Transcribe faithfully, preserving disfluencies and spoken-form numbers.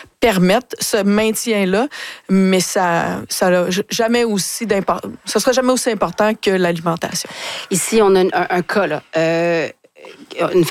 permettre ce maintien-là, mais ça ça a jamais aussi d'importance. Ça sera jamais aussi important que l'alimentation. Ici, on a un, un cas, là. Euh, une